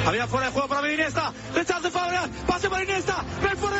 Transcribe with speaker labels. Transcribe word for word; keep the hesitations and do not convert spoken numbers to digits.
Speaker 1: Había fuera de juego para Iniesta. Rechazo Fabián. Pase para Iniesta. Ven fuera.